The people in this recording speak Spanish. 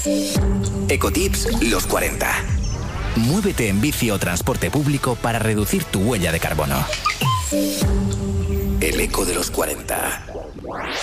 Ecotips los 40. Muévete en bici o transporte público para reducir tu huella de carbono. El eco de los 40.